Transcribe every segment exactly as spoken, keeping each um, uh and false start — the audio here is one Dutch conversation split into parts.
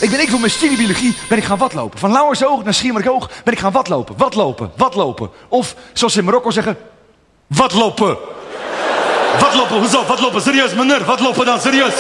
Ik ben ik voor mijn studie biologie ben ik gaan watlopen. Van Lauwersoog naar Schiermonnikoog ben ik gaan watlopen. Watlopen, watlopen. Of, zoals ze in Marokko zeggen, watlopen. Watlopen, hoezo? Watlopen, serieus, meneer. Watlopen dan, serieus.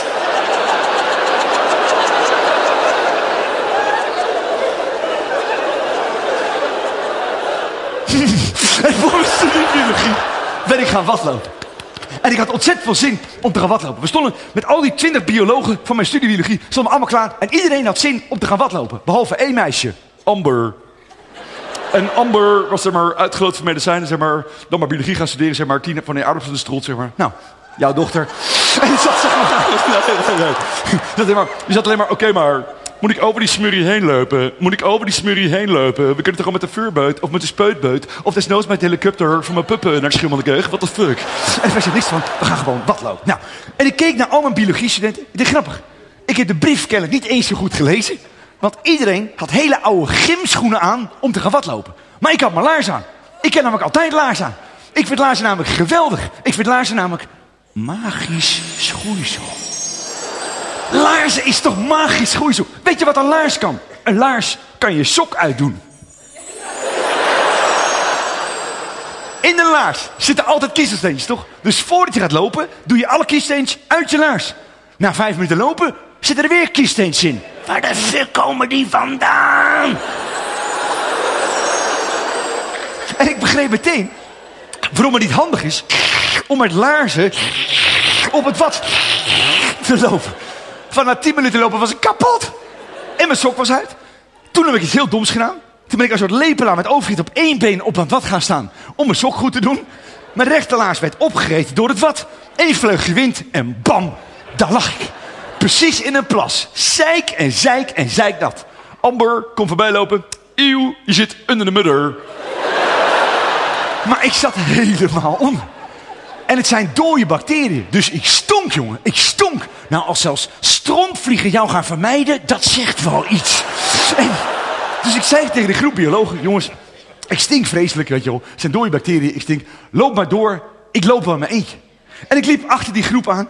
En voor mijn studie biologie ben ik gaan watlopen. En ik had ontzettend veel zin om te gaan watlopen. We stonden met al die twintig biologen van mijn studie biologie, stonden allemaal klaar. En iedereen had zin om te gaan watlopen. Behalve één meisje. Amber. En Amber was zeg maar uitgeloot voor medicijnen, zeg maar. Dan maar biologie gaan studeren, zeg maar. Tien van die ouders van de strot, zeg maar. Nou, jouw dochter. En die zat zeg maar... Nee, nee, nee. Die zat alleen maar, oké okay, maar... Moet ik over die smurrie heen lopen? Moet ik over die smurrie heen lopen? We kunnen toch gewoon met de vuurbeut of met de speutbeut... of desnoods met de helikopter van mijn puppen naar Schiermonnikoog. What the fuck? En er was er niks van, we gaan gewoon watlopen. Nou, en ik keek naar al mijn biologiestudenten. Ik dacht, grappig. Ik heb de brief kennelijk niet eens zo goed gelezen. Want iedereen had hele oude gymschoenen aan om te gaan watlopen. Maar ik had mijn laars aan. Ik heb namelijk altijd laars aan. Ik vind laarzen namelijk geweldig. Ik vind laarzen namelijk magisch schoeisel. Laarzen is toch magisch schoeisel? Weet je wat een laars kan? Een laars kan je sok uitdoen. In een laars zitten altijd kiezelsteentjes, toch? Dus voordat je gaat lopen, doe je alle kiessteentjes uit je laars. Na vijf minuten lopen, zitten er weer kiessteentjes in. Waar de fuck komen die vandaan? En ik begreep meteen waarom het niet handig is om met laarzen op het wat te lopen. Van na tien minuten lopen was ik kapot. En mijn sok was uit. Toen heb ik iets heel doms gedaan. Toen ben ik als een soort lepelaar met overgiet op één been op het wat gaan staan. Om mijn sok goed te doen. Mijn rechterlaars werd opgegeten door het wat. Eén vleugje wind en bam, daar lag ik. Precies in een plas. Zeik en zeik en zeik dat. Amber, kom voorbij lopen. Eeuw, je zit onder de mudder. Maar ik zat helemaal onder. En het zijn dode bacteriën. Dus ik stonk, jongen. Ik stonk. Nou, als zelfs stroomvliegen jou gaan vermijden, dat zegt wel iets. En, dus ik zei tegen de groep biologen, jongens, ik stink vreselijk, weet je wel. Het zijn dode bacteriën, ik stink. Loop maar door, ik loop wel in mijn eentje. En ik liep achter die groep aan.